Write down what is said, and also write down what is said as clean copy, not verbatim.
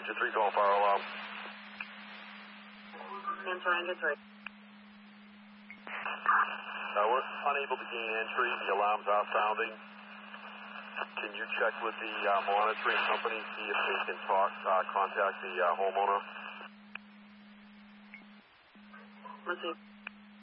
Engine 3's on fire alarm. Engine 3. We're unable to gain entry. The alarms are sounding. Can you check with the monitoring company, see if they can contact the homeowner? Let's see.